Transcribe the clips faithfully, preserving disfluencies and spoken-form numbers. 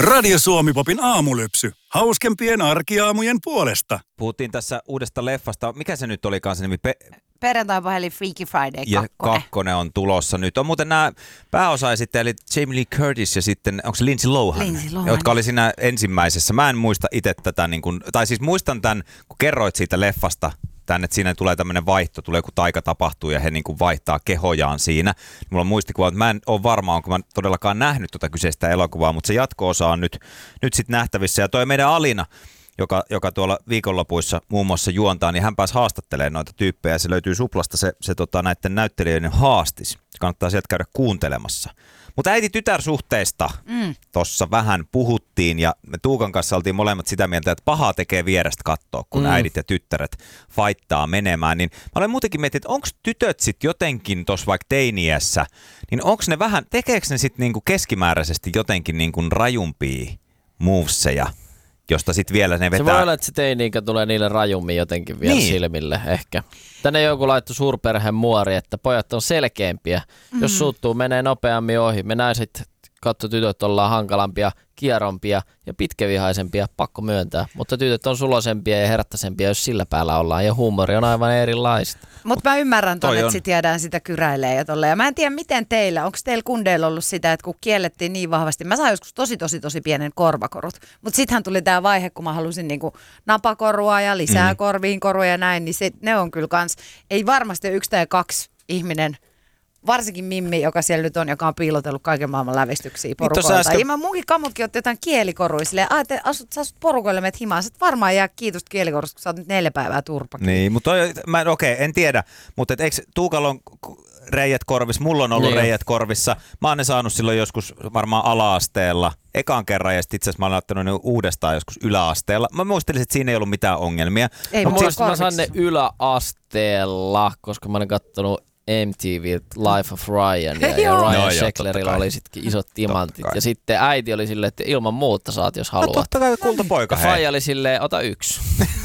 Radio Suomi-popin aamulypsy. Hauskempien arkiaamujen puolesta. Puhuttiin tässä uudesta leffasta. Mikä se nyt olikaan se nimi? Pe- Perjantai-puhelin Freaky Friday ja kakkonen. kakkonen on tulossa nyt. On muuten nämä pääosaesittäjät, eli Jamie Lee Curtis ja sitten, onko se Lindsay Lohan? Lindsay Lohan. Jotka oli siinä ensimmäisessä. Mä en muista itse tätä, niin kun, tai siis muistan tämän, kun kerroit siitä leffasta, tämän, että siinä tulee tämmöinen vaihto, tulee joku taika tapahtuu ja he niin kuin vaihtaa kehojaan siinä. Mulla on muistikuva, että mä en ole varma, onko mä todellakaan nähnyt tuota kyseistä elokuvaa, mutta se jatko-osa on nyt, nyt sitten nähtävissä. Ja toi meidän Alina, joka, joka tuolla viikonlopuissa muun muassa juontaa, niin hän pääsi haastattelemaan noita tyyppejä. Se löytyy Suplasta se, se tota, näiden näyttelijöiden haastis. Kannattaa sieltä käydä kuuntelemassa. Mutta äiti-tytär-suhteista mm. tuossa vähän puhuttiin ja me Tuukan kanssa oltiin molemmat sitä mieltä, että pahaa tekee vierestä katsoa, kun mm. äidit ja tyttäret faittaa menemään. Niin mä olen muutenkin miettinyt, että onko tytöt sitten jotenkin tuossa vaikka teiniässä, niin onko ne vähän, tekeekö ne sitten niinku keskimääräisesti jotenkin niinku rajumpia moveseja, josta sitten vielä ne vetää. Se voi olla, että se teini-ikä tulee niille rajummin jotenkin vielä niin. silmille ehkä. Tänne joku laittoi suurperheen muori, että pojat on selkeämpiä. Mm-hmm. Jos suuttuu, menee nopeammin ohi. Me naiset, katso tytöt, ollaan hankalampia, kierompia ja pitkävihaisempia, pakko myöntää. Mutta tytöt on suloisempia ja herättäisempia, jos sillä päällä ollaan. Ja huumori on aivan erilaista. Mutta mä ymmärrän ton, että sit jäädään sitä kyräilee ja tolleen. Ja mä en tiedä, miten teillä, onko teillä kundeilla ollut sitä, että kun kiellettiin niin vahvasti. Mä sain joskus tosi, tosi, tosi pienen korvakorut. Mutta sittenhän tuli tää vaihe, kun mä halusin niinku napakorua ja lisää mm. korviin koruja ja näin. Niin se, ne on kyllä kans, ei varmasti ole yksi tai kaksi ihminen, varsinkin Mimmi, joka siellä nyt on, joka on piilotellut kaiken maailman lävistyksiä porukoilta. Äsken... Ja mä munkin kamutkin otti jotain kielikoruja silleen, a, että asut, sä asut porukoille menet himaan. Sä varmaan jää kiitosta kielikorusta, kun sä oot nyt neljä päivää turpakin. Niin, mutta okei, okay, en tiedä. Mutta et, eikö Tuukalla on reijät korvissa, mulla on ollut niin. reijät korvissa. Mä oon ne saanut silloin joskus varmaan ala-asteella. Ekaan kerran ja sitten itse asiassa mä olen ottanut ne uudestaan joskus yläasteella. Mä muistelisin, että siinä ei ollut mitään ongelmia. Ei, no, mutta mä saan ne yläasteella, koska mä olen kattonut M T V Life of Ryan ja, ja Ryan no, Shecklerilla oli sitten isot timantit. Ja sitten äiti oli silleen, että ilman muuta saat, jos haluat. No totta kai kultapoika. Ja faija oli silleen, ota yksi.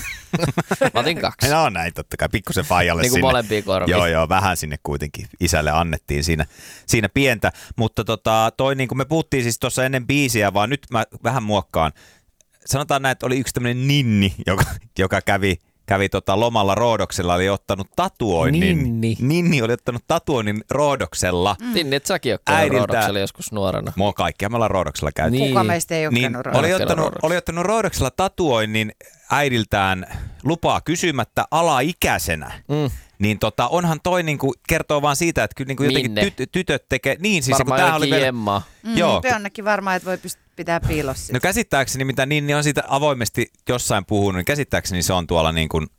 Mä otin kaksi. No näin totta kai, pikkusen faijalle niin sinne. Niin kuin molempia korvia. Joo joo, vähän sinne kuitenkin isälle annettiin siinä, siinä pientä. Mutta tota, toi niin kuin me puhuttiin siis tuossa ennen biisiä, vaan nyt mä vähän muokkaan. Sanotaan näin, että oli yksi tämmöinen ninni, joka, joka kävi... Kävi tota lomalla Roodoksella, oli ottanut tatuoinnin. Ninni. Ninni oli ottanut tatuoinnin Roodoksella. Mm. Ninni, että säkin oot käynyt Roodoksella joskus nuorena. Mua kaikkia me ollaan Roodoksella käyty. Niin. Kuka meistä ei ole niin, käynyt Roodoksella? Oli ottanut, oli ottanut Roodoksella tatuoinnin äidiltään lupaa kysymättä alaikäisenä. Mm. Niin tota, onhan toi niinku, kertoo vaan siitä, että kyllä niinku jotenkin ty- tytöt tekee. Niin siis varmaan kun oli vielä... Emma. Mm, joo. Jonnekin varmaan, että voi pyst- pitää piilossa. No käsittääkseni, mitä Ninni on siitä avoimesti jossain puhunut, niin käsittääkseni se on tuolla niin kuin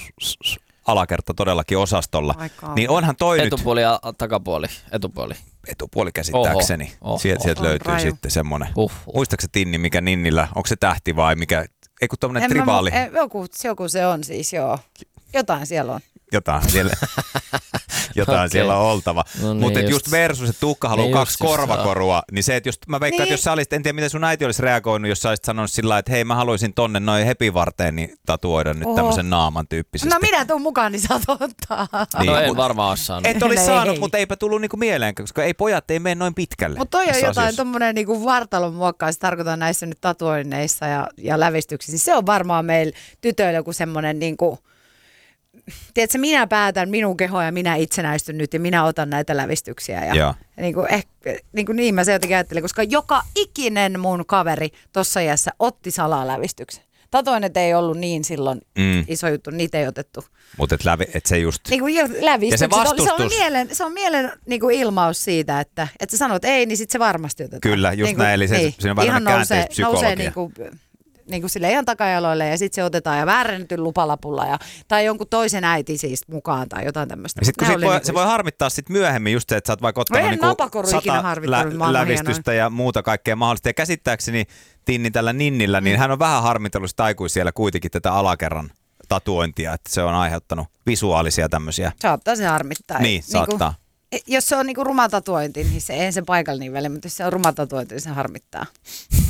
alakerta todellakin osastolla. Niin onhan toi etupuoli nyt... ja takapuoli, etupuoli. Etupuoli käsittääkseni. Oho, sieltä, sieltä löytyy raju. Sitten semmoinen. Muistaakseni Tinni, mikä Ninnillä, onko se tähti vai mikä? Ei kun tommonen trivaali. Mä, joku, joku se on siis, joo. Jotain siellä on. Jotain siellä, jotain okay. siellä on oltava. No niin, mutta just, just versus, että Tuukka haluaa niin kaksi korvakorua, niin se, että jos, mä veikkaan, niin. että jos sä olisit, en tiedä miten sun äiti olisi reagoinut, jos sä olisit sanonut sillä lailla, että hei mä haluaisin tonne noin hepivarteen niin tatuoida nyt Oho. tämmöisen naaman tyyppisesti. No minä tuun mukaan, niin saat ottaa. Niin, no en varmaan ole saanut. Et olisi saanut, mutta eipä tullut niinku mieleen, koska ei pojat ei mene noin pitkälle. Mutta toi on jotain asiassa. Tommonen niinku vartalon muokkaa, se tarkoittaa näissä nyt tatuoinneissa ja, ja lävistyksissä. Niin se on varmaan meillä tytöillä joku semmoinen niinku... Tiedätkö, minä päätän minun kehoa ja minä itsenäistyn nyt ja minä otan näitä lävistyksiä. Ja, ja niin, kuin, eh, niin, kuin niin mä se jotenkin ajattelin, koska joka ikinen mun kaveri tuossa iässä otti salaa lävistyksen. Tatuoinnit ei ollut niin silloin mm. iso juttu, niitä ei otettu. Mutta et et se just... Niin kuin lävistykset. Ja se vastustus. Se on mielen, se on mielen niin kuin ilmaus siitä, että, että sä sanot ei, niin sit se varmasti otetaan. Kyllä, just niin kuin, näin. Eli se, niin, siinä on vähän käänteistä psykologia. Nousee niin kuin, niin kuin sille ihan takajaloille ja sitten se otetaan ja väärennetyn lupalapulla ja, tai jonkun toisen äiti siis mukaan tai jotain tämmöistä. Ja sitten kun sit voi, se voi harmittaa sit myöhemmin just se, että sä oot vaikka ottanut niinku sata lä- lävistystä ja muuta kaikkea mahdollista. Ja käsittääkseni Tinni tällä Ninnillä, niin mm. hän on vähän harmitellut sitä aikuisia siellä kuitenkin tätä alakerran tatuointia, että se on aiheuttanut visuaalisia tämmöisiä. Saattaa se harmittaa. Niin, saattaa. Niin kuin, jos se on niinku ruma tatuointi, niin se ei se paikalla niin väliin, mutta jos se on ruma tatuointi, niin se harmittaa.